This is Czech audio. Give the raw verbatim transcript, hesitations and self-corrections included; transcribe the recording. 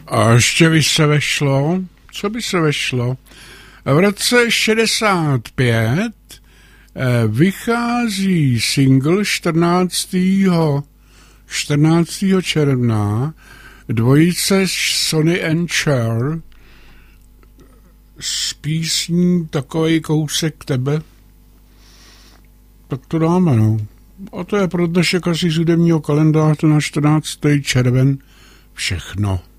A ještě by se vešlo, co by se vešlo? V roce šedesát pět vychází single čtrnáctého června dvojice Sonny and Cher s písní Takovej kousek tebe. Tak to dáme, no. A to je pro dnešek asi z hudebního kalendáře na čtrnáctého červen všechno.